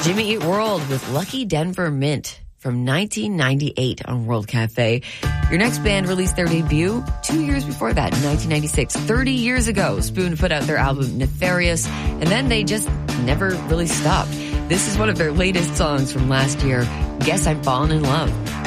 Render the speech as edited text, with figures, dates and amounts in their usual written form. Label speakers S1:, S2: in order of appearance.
S1: Jimmy Eat World with Lucky Denver Mint from 1998 on World Cafe. Your next band released their debut 2 years before that, in 1996. 30 years ago, Spoon put out their album Nefarious, and then they just never really stopped. This is one of their latest songs from last year, Guess I'm Falling in Love.